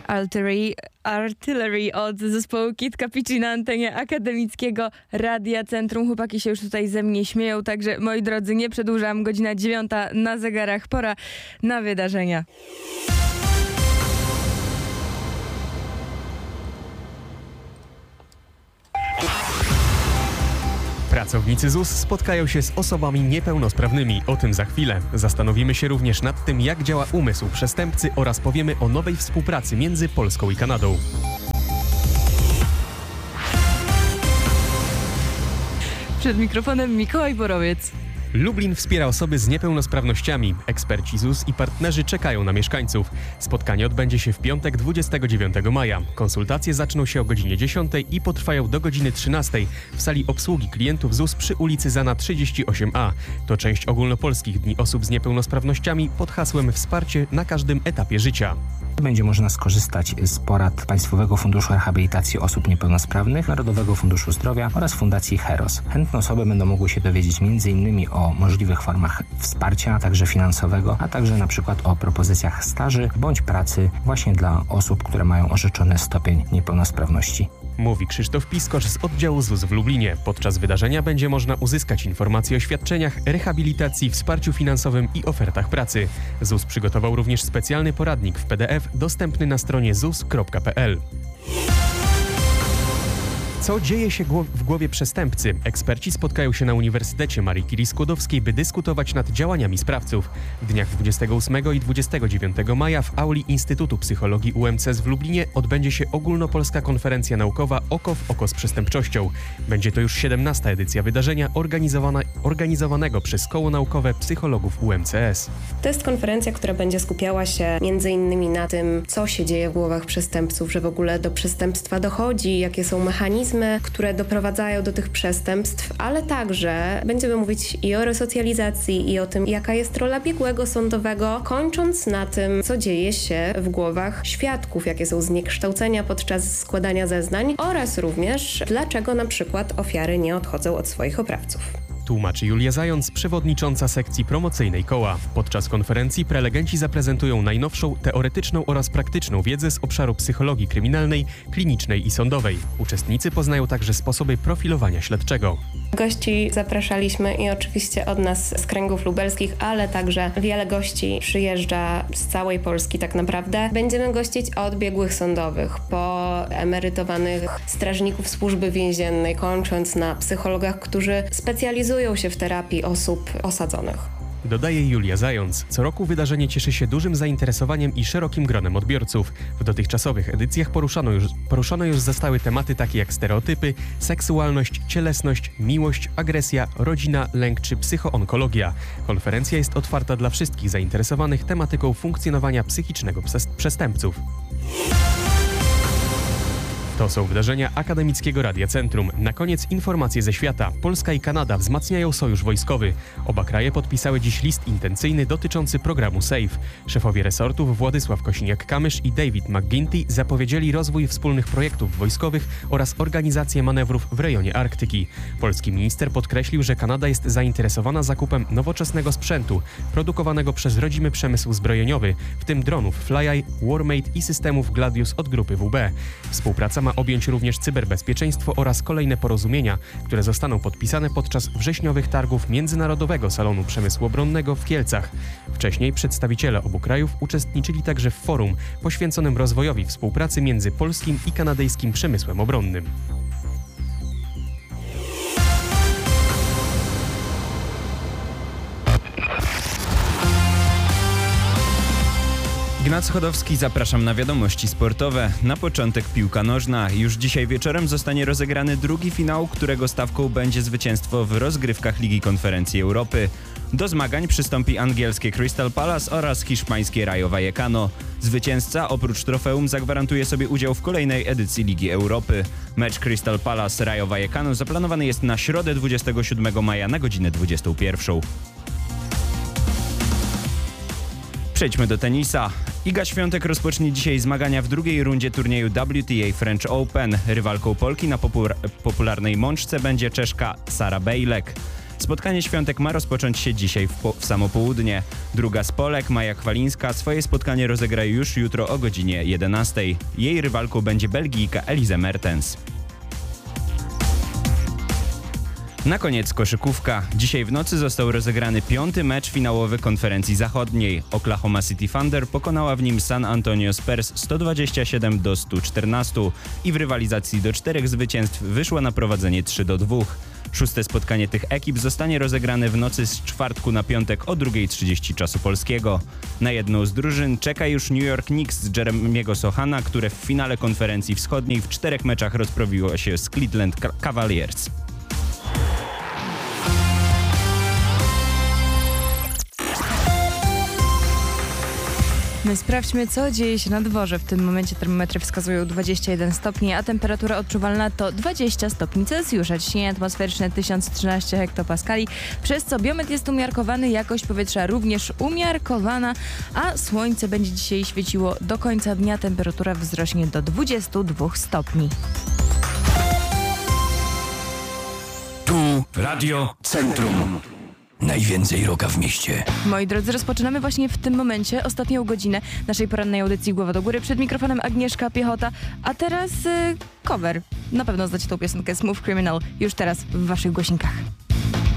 Artillery od zespołu Kid Cappuccino na antenie Akademickiego Radia Centrum. Chłopaki się już tutaj ze mnie śmieją, także moi drodzy, nie przedłużam. Godzina 9 na zegarach. Pora na wydarzenia. Pracownicy ZUS spotkają się z osobami niepełnosprawnymi. O tym za chwilę. Zastanowimy się również nad tym, jak działa umysł przestępcy oraz powiemy o nowej współpracy między Polską i Kanadą. Przed mikrofonem Mikołaj Borowiec. Lublin wspiera osoby z niepełnosprawnościami. Eksperci ZUS i partnerzy czekają na mieszkańców. Spotkanie odbędzie się w piątek 29 maja. Konsultacje zaczną się o godzinie 10 i potrwają do godziny 13 w sali obsługi klientów ZUS przy ulicy Zana 38A. To część ogólnopolskich Dni Osób z Niepełnosprawnościami pod hasłem Wsparcie na każdym etapie życia. Będzie można skorzystać z porad Państwowego Funduszu Rehabilitacji Osób Niepełnosprawnych, Narodowego Funduszu Zdrowia oraz Fundacji Heros. Chętne osoby będą mogły się dowiedzieć m.in. o możliwych formach wsparcia, także finansowego, a także na przykład o propozycjach staży bądź pracy właśnie dla osób, które mają orzeczony stopień niepełnosprawności. Mówi Krzysztof Piskosz z oddziału ZUS w Lublinie. Podczas wydarzenia będzie można uzyskać informacje o świadczeniach, rehabilitacji, wsparciu finansowym i ofertach pracy. ZUS przygotował również specjalny poradnik w PDF dostępny na stronie zus.pl. Co dzieje się w głowie przestępcy? Eksperci spotkają się na Uniwersytecie Marii Curie Skłodowskiej, by dyskutować nad działaniami sprawców. W dniach 28 i 29 maja w auli Instytutu Psychologii UMCS w Lublinie odbędzie się ogólnopolska konferencja naukowa Oko w oko z przestępczością. Będzie to już 17. edycja wydarzenia organizowanego przez Koło Naukowe Psychologów UMCS. To jest konferencja, która będzie skupiała się m.in. na tym, co się dzieje w głowach przestępców, że w ogóle do przestępstwa dochodzi, jakie są mechanizmy, które doprowadzają do tych przestępstw, ale także będziemy mówić i o resocjalizacji, i o tym, jaka jest rola biegłego sądowego, kończąc na tym, co dzieje się w głowach świadków, jakie są zniekształcenia podczas składania zeznań oraz również dlaczego na przykład ofiary nie odchodzą od swoich oprawców. Tłumaczy Julia Zając, przewodnicząca sekcji promocyjnej koła. Podczas konferencji prelegenci zaprezentują najnowszą teoretyczną oraz praktyczną wiedzę z obszaru psychologii kryminalnej, klinicznej i sądowej. Uczestnicy poznają także sposoby profilowania śledczego. Gości zapraszaliśmy i oczywiście od nas z kręgów lubelskich, ale także wiele gości przyjeżdża z całej Polski tak naprawdę. Będziemy gościć od biegłych sądowych, po emerytowanych strażników służby więziennej, kończąc na psychologach, którzy specjalizują się w terapii osób osadzonych. Dodaje Julia Zając. Co roku wydarzenie cieszy się dużym zainteresowaniem i szerokim gronem odbiorców. W dotychczasowych edycjach poruszano już zostały tematy takie jak stereotypy, seksualność, cielesność, miłość, agresja, rodzina, lęk czy psychoonkologia. Konferencja jest otwarta dla wszystkich zainteresowanych tematyką funkcjonowania psychicznego przestępców. To są wydarzenia Akademickiego Radia Centrum. Na koniec informacje ze świata. Polska i Kanada wzmacniają sojusz wojskowy. Oba kraje podpisały dziś list intencyjny dotyczący programu SAFE. Szefowie resortów Władysław Kosiniak-Kamysz i David McGuinty zapowiedzieli rozwój wspólnych projektów wojskowych oraz organizację manewrów w rejonie Arktyki. Polski minister podkreślił, że Kanada jest zainteresowana zakupem nowoczesnego sprzętu produkowanego przez rodzimy przemysł zbrojeniowy, w tym dronów FlyEye, Warmate i systemów Gladius od grupy WB. Współpraca ma objąć również cyberbezpieczeństwo oraz kolejne porozumienia, które zostaną podpisane podczas wrześniowych targów Międzynarodowego Salonu Przemysłu Obronnego w Kielcach. Wcześniej przedstawiciele obu krajów uczestniczyli także w forum poświęconym rozwojowi współpracy między polskim i kanadyjskim przemysłem obronnym. Ignacy Chodowski, zapraszam na wiadomości sportowe. Na początek piłka nożna. Już dzisiaj wieczorem zostanie rozegrany drugi finał, którego stawką będzie zwycięstwo w rozgrywkach Ligi Konferencji Europy. Do zmagań przystąpi angielskie Crystal Palace oraz hiszpańskie Rayo Vallecano. Zwycięzca oprócz trofeum zagwarantuje sobie udział w kolejnej edycji Ligi Europy. Mecz Crystal Palace-Rayo Vallecano zaplanowany jest na środę 27 maja na godzinę 21. Przejdźmy do tenisa. Iga Świątek rozpocznie dzisiaj zmagania w drugiej rundzie turnieju WTA French Open. Rywalką Polki na popularnej mączce będzie Czeszka Sara Bejlek. Spotkanie świątek ma rozpocząć się dzisiaj w samo południe. Druga z Polek, Maja Chwalińska, swoje spotkanie rozegra już jutro o godzinie 11. Jej rywalką będzie Belgijka Elise Mertens. Na koniec koszykówka. Dzisiaj w nocy został rozegrany 5. mecz finałowy konferencji zachodniej. Oklahoma City Thunder pokonała w nim San Antonio Spurs 127-114 i w rywalizacji do 4 zwycięstw wyszła na prowadzenie 3-2. 6. spotkanie tych ekip zostanie rozegrane w nocy z czwartku na piątek o 2:30 czasu polskiego. Na jedną z drużyn czeka już New York Knicks z Jeremiego Sohana, które w finale konferencji wschodniej w 4 meczach rozprawiło się z Cleveland Cavaliers. My sprawdźmy, co dzieje się na dworze. W tym momencie termometry wskazują 21 stopni, a temperatura odczuwalna to 20 stopni Celsjusza. Ciśnienie atmosferyczne 1013 hektopaskali, przez co biometr jest umiarkowany, jakość powietrza również umiarkowana, a słońce będzie dzisiaj świeciło do końca dnia. Temperatura wzrośnie do 22 stopni. Tu Radio Centrum. Najwięcej rocka w mieście. Moi drodzy, rozpoczynamy właśnie w tym momencie ostatnią godzinę naszej porannej audycji Głowa do Góry. Przed mikrofonem Agnieszka Piechota, a teraz cover. Na pewno znacie tą piosenkę Smooth Criminal już teraz w waszych głośnikach.